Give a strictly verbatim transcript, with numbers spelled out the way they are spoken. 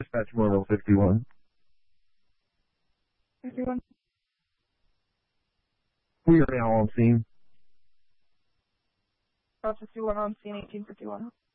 Dispatch Mobile fifty-one. fifty-one. We are now on scene. Oh, fifty-one on scene, eighteen fifty-one.